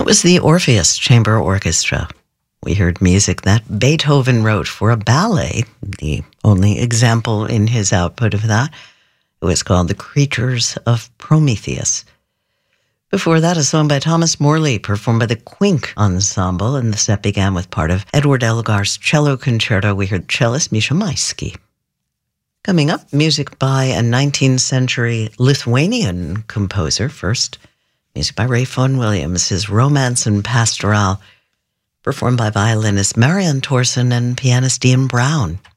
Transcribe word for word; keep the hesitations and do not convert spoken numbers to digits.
That was the Orpheus Chamber Orchestra. We heard music that Beethoven wrote for a ballet, the only example in his output of that. It was called The Creatures of Prometheus. Before that, a song by Thomas Morley, performed by the Quink Ensemble, and the set began with part of Edward Elgar's cello concerto. We heard cellist Misha Maisky. Coming up, music by a nineteenth century Lithuanian composer. First, music by Ray Vaughan Williams, his Romance and Pastoral, performed by violinist Marianne Thorson and pianist Ian Brown.